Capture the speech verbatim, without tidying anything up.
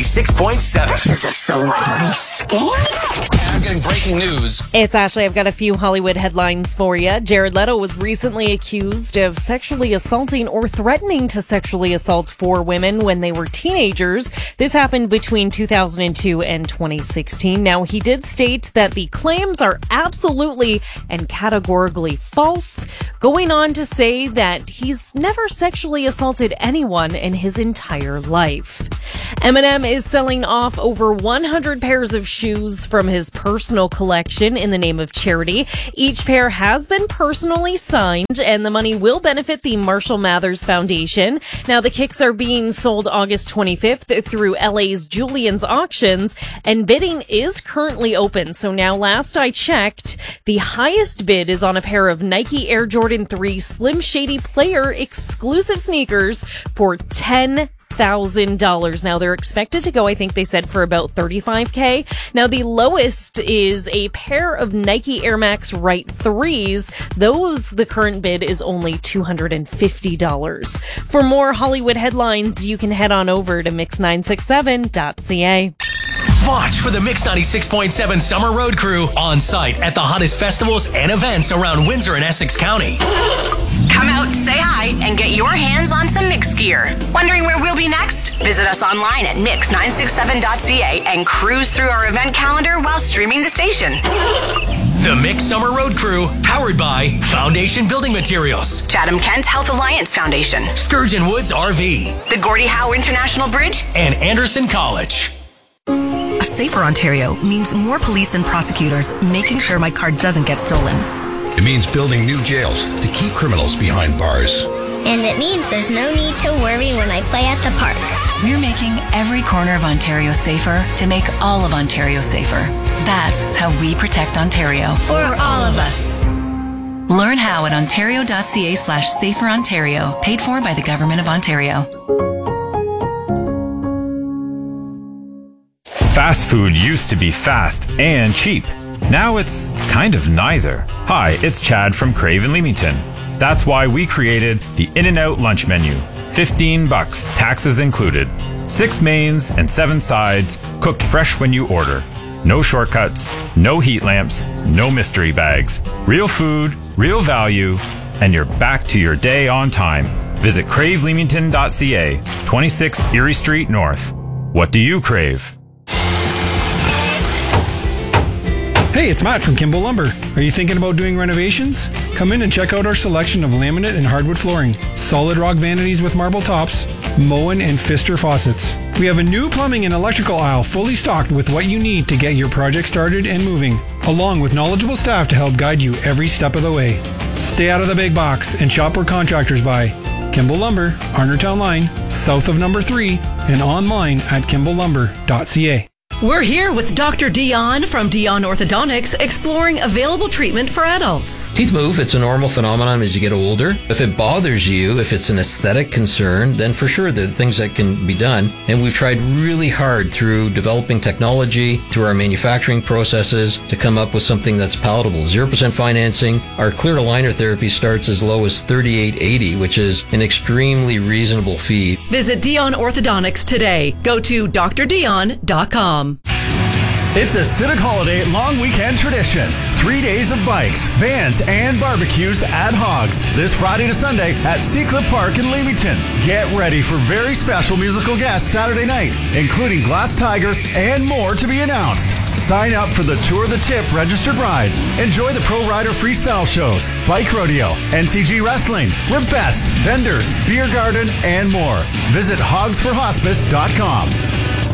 ninety-six point seven. This is a celebrity scam? I'm getting breaking news. It's Ashley. I've got a few Hollywood headlines for you. Jared Leto was recently accused of sexually assaulting or threatening to sexually assault four women when they were teenagers. This happened between two thousand two and twenty sixteen. Now, he did state that the claims are absolutely and categorically false, going on to say that he's never sexually assaulted anyone in his entire life. Eminem is selling off over one hundred pairs of shoes from his personal collection in the name of charity. Each pair has been personally signed, and the money will benefit the Marshall Mathers Foundation. Now, the kicks are being sold August twenty-fifth through L A's Julian's Auctions, and bidding is currently open. So now, last I checked, the highest bid is on a pair of Nike Air Jordan three Slim Shady Player exclusive sneakers for ten thousand dollars. Now, they're expected to go, I think they said, for about thirty-five thousand. Now, the lowest is a pair of Nike Air Max Right threes. Those, the current bid is only two hundred fifty dollars. For more Hollywood headlines, you can head on over to mix nine six seven dot c a. Watch for the Mix ninety-six point seven Summer Road Crew on site at the hottest festivals and events around Windsor and Essex County. Come out, say hi, and get your hands on some Mix gear. Wondering where we'll be next? Visit us online at mix nine six seven dot c a and cruise through our event calendar while streaming the station. The Mix Summer Road Crew, powered by Foundation Building Materials, Chatham Kent Health Alliance Foundation, Sturgeon Woods R V, the Gordie Howe International Bridge, and Anderson College. A safer Ontario means more police and prosecutors making sure my car doesn't get stolen. It means building new jails to keep criminals behind bars. And it means there's no need to worry when I play at the park. We're making every corner of Ontario safer to make all of Ontario safer. That's how we protect Ontario. For all of us. Learn how at ontario.ca slash safer Ontario. Paid for by the Government of Ontario. Fast food used to be fast and cheap. Now it's kind of neither. Hi, it's Chad from Crave in Leamington. That's why we created the In-N-Out lunch menu. fifteen bucks, taxes included. Six mains and seven sides, cooked fresh when you order. No shortcuts, no heat lamps, no mystery bags. Real food, real value, and you're back to your day on time. Visit crave leamington dot c a, twenty-six Erie Street North. What do you crave? Hey, it's Matt from Kimball Lumber. Are you thinking about doing renovations? Come in and check out our selection of laminate and hardwood flooring, solid rock vanities with marble tops, Moen and Pfister faucets. We have a new plumbing and electrical aisle fully stocked with what you need to get your project started and moving, along with knowledgeable staff to help guide you every step of the way. Stay out of the big box and shop where contractors buy. Kimball Lumber, Arnertown Line, south of number three, and online at kimball lumber dot c a. We're here with Doctor Dion from Dion Orthodontics, exploring available treatment for adults. Teeth move, it's a normal phenomenon as you get older. If it bothers you, if it's an aesthetic concern, then for sure there are things that can be done. And we've tried really hard through developing technology, through our manufacturing processes, to come up with something that's palatable. zero percent financing. Our clear aligner therapy starts as low as thirty-eight eighty, which is an extremely reasonable fee. Visit Dion Orthodontics today. Go to d r dion dot com. It's a Civic Holiday long weekend tradition. Three days of bikes, bands, and barbecues at Hogs. This Friday to Sunday at Seacliff Park in Leamington. Get ready for very special musical guests Saturday night, including Glass Tiger and more to be announced. Sign up for the Tour the Tip registered ride. Enjoy the Pro Rider freestyle shows, bike rodeo, N C G wrestling, Ribfest, vendors, beer garden, and more. Visit hogs for hospice dot com.